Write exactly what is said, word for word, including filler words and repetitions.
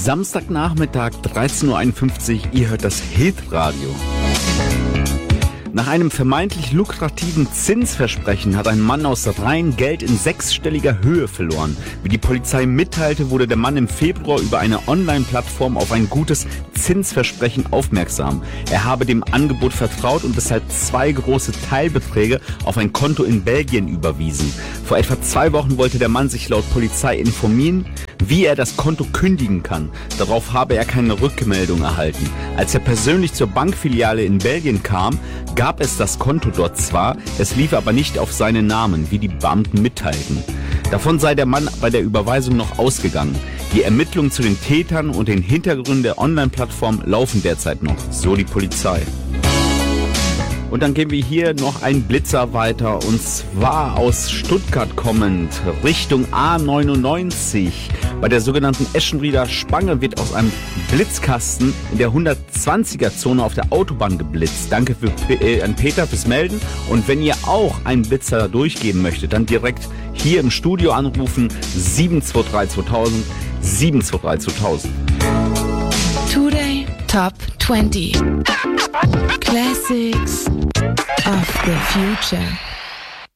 Samstagnachmittag, dreizehn Uhr einundfünfzig, ihr hört das Hitradio. Nach einem vermeintlich lukrativen Zinsversprechen hat ein Mann aus Rhein Geld in sechsstelliger Höhe verloren. Wie die Polizei mitteilte, wurde der Mann im Februar über eine Online-Plattform auf ein gutes Zinsversprechen aufmerksam. Er habe dem Angebot vertraut und deshalb zwei große Teilbeträge auf ein Konto in Belgien überwiesen. Vor etwa zwei Wochen wollte der Mann sich laut Polizei informieren, wie er das Konto kündigen kann. Darauf habe er keine Rückmeldung erhalten. Als er persönlich zur Bankfiliale in Belgien kam, gab es das Konto dort zwar, es lief aber nicht auf seinen Namen, wie die Beamten mitteilten. Davon sei der Mann bei der Überweisung noch ausgegangen. Die Ermittlungen zu den Tätern und den Hintergründen der Online-Plattform laufen derzeit noch, so die Polizei. Und dann gehen wir hier noch einen Blitzer weiter, und zwar aus Stuttgart kommend, Richtung A neunundneunzig. Bei der sogenannten Eschenrieder Spange wird aus einem Blitzkasten in der hundertzwanziger-Zone auf der Autobahn geblitzt. Danke für, äh, an Peter fürs Melden. Und wenn ihr auch einen Blitzer durchgeben möchtet, dann direkt hier im Studio anrufen, sieben zwei drei zweitausend, sieben zwei drei zweitausend. Today Top twenty Classics of the Future.